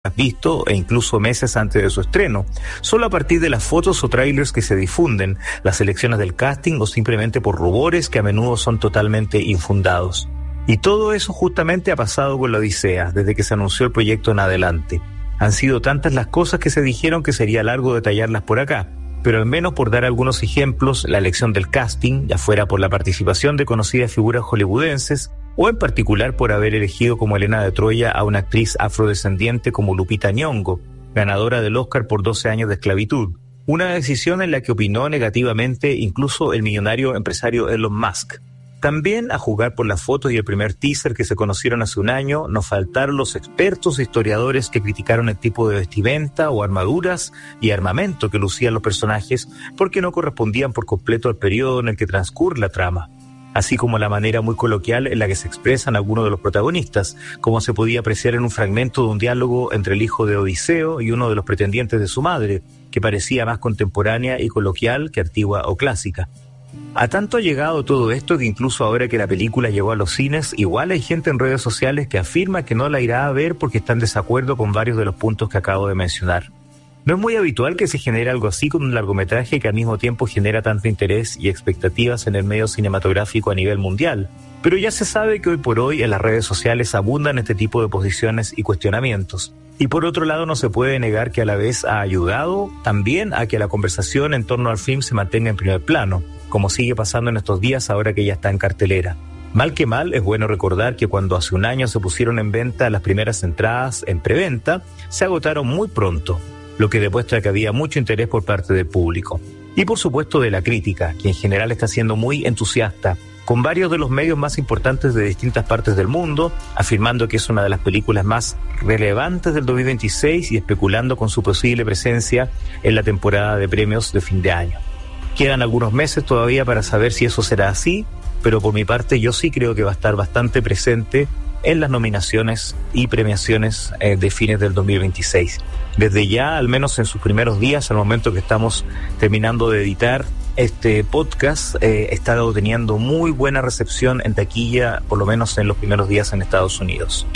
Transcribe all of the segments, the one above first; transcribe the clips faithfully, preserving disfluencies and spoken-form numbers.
visto e incluso meses antes de su estreno, solo a partir de las fotos o trailers que se difunden, las selecciones del casting o simplemente por rumores que a menudo son totalmente infundados. Y todo eso justamente ha pasado con la Odisea, desde que se anunció el proyecto en adelante. Han sido tantas las cosas que se dijeron que sería largo detallarlas por acá, pero al menos por dar algunos ejemplos, la elección del casting, ya fuera por la participación de conocidas figuras hollywoodenses, o en particular por haber elegido como Helena de Troya a una actriz afrodescendiente como Lupita Nyong'o, ganadora del Oscar por doce años de esclavitud. Una decisión en la que opinó negativamente incluso el millonario empresario Elon Musk. También, a jugar por las fotos y el primer teaser que se conocieron hace un año, nos faltaron los expertos e historiadores que criticaron el tipo de vestimenta o armaduras y armamento que lucían los personajes porque no correspondían por completo al periodo en el que transcurre la trama, así como la manera muy coloquial en la que se expresan algunos de los protagonistas, como se podía apreciar en un fragmento de un diálogo entre el hijo de Odiseo y uno de los pretendientes de su madre, que parecía más contemporánea y coloquial que antigua o clásica. A tanto ha llegado todo esto que incluso ahora que la película llegó a los cines, igual hay gente en redes sociales que afirma que no la irá a ver porque está en desacuerdo con varios de los puntos que acabo de mencionar. No es muy habitual que se genere algo así con un largometraje que al mismo tiempo genera tanto interés y expectativas en el medio cinematográfico a nivel mundial, pero ya se sabe que hoy por hoy en las redes sociales abundan este tipo de posiciones y cuestionamientos. Y por otro lado no se puede negar que a la vez ha ayudado también a que la conversación en torno al film se mantenga en primer plano, como sigue pasando en estos días ahora que ya está en cartelera. Mal que mal, es bueno recordar que cuando hace un año se pusieron en venta las primeras entradas en preventa, se agotaron muy pronto, lo que demuestra que había mucho interés por parte del público. Y por supuesto de la crítica, que en general está siendo muy entusiasta, con varios de los medios más importantes de distintas partes del mundo, afirmando que es una de las películas más relevantes del dos mil veintiséis y especulando con su posible presencia en la temporada de premios de fin de año. Quedan algunos meses todavía para saber si eso será así, pero por mi parte yo sí creo que va a estar bastante presente en las nominaciones y premiaciones eh, de fines del dos mil veintiséis. Desde ya, al menos en sus primeros días, al momento que estamos terminando de editar este podcast, eh, está teniendo muy buena recepción en taquilla, por lo menos en los primeros días en Estados Unidos.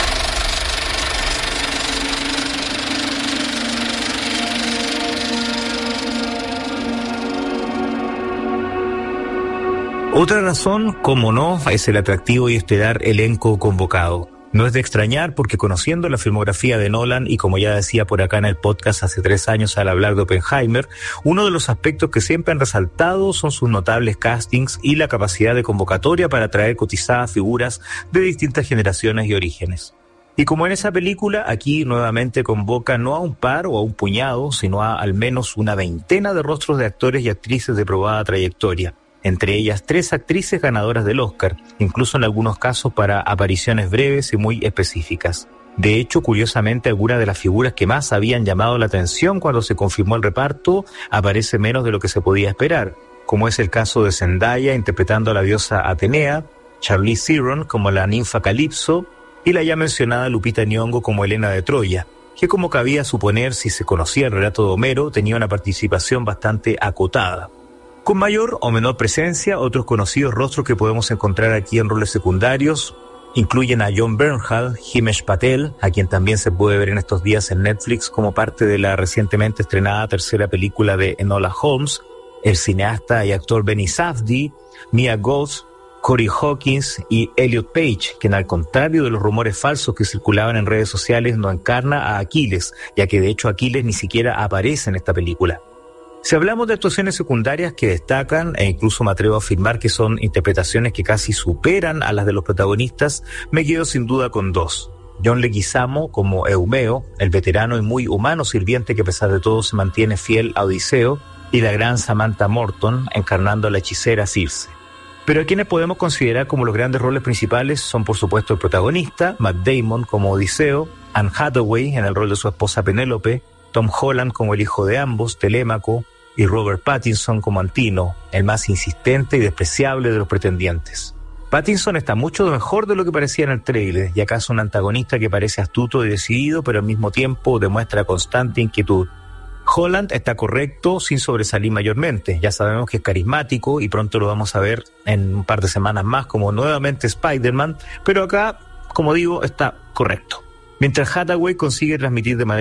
Otra razón, como no, es el atractivo y estelar elenco convocado. No es de extrañar porque conociendo la filmografía de Nolan y como ya decía por acá en el podcast hace tres años al hablar de Oppenheimer, uno de los aspectos que siempre han resaltado son sus notables castings y la capacidad de convocatoria para atraer cotizadas figuras de distintas generaciones y orígenes. Y como en esa película, aquí nuevamente convoca no a un par o a un puñado, sino a al menos una veintena de rostros de actores y actrices de probada trayectoria. Entre ellas tres actrices ganadoras del Oscar, incluso en algunos casos para apariciones breves y muy específicas. De hecho, curiosamente, algunas de las figuras que más habían llamado la atención cuando se confirmó el reparto aparece menos de lo que se podía esperar, como es el caso de Zendaya interpretando a la diosa Atenea, Charlize Theron como la ninfa Calipso y la ya mencionada Lupita Nyong'o como Helena de Troya, que como cabía suponer si se conocía el relato de Homero tenía una participación bastante acotada. Con mayor o menor presencia, otros conocidos rostros que podemos encontrar aquí en roles secundarios incluyen a Jon Bernthal, Himesh Patel, a quien también se puede ver en estos días en Netflix como parte de la recientemente estrenada tercera película de Enola Holmes, el cineasta y actor Benny Safdie, Mia Goth, Corey Hawkins y Elliot Page, quien al contrario de los rumores falsos que circulaban en redes sociales no encarna a Aquiles, ya que de hecho Aquiles ni siquiera aparece en esta película. Si hablamos de actuaciones secundarias que destacan, e incluso me atrevo a afirmar que son interpretaciones que casi superan a las de los protagonistas, me quedo sin duda con dos. John Leguizamo como Eumeo, el veterano y muy humano sirviente que a pesar de todo se mantiene fiel a Odiseo, y la gran Samantha Morton encarnando a la hechicera Circe. Pero a quienes podemos considerar como los grandes roles principales son por supuesto el protagonista, Matt Damon como Odiseo, Anne Hathaway en el rol de su esposa Penélope, Tom Holland como el hijo de ambos, Telémaco, y Robert Pattinson como Antino, el más insistente y despreciable de los pretendientes. Pattinson está mucho mejor de lo que parecía en el tráiler, y acaso un antagonista que parece astuto y decidido, pero al mismo tiempo demuestra constante inquietud. Holland está correcto sin sobresalir mayormente, ya sabemos que es carismático y pronto lo vamos a ver en un par de semanas más como nuevamente Spider-Man, pero acá, como digo, está correcto. Mientras Hathaway consigue transmitir de manera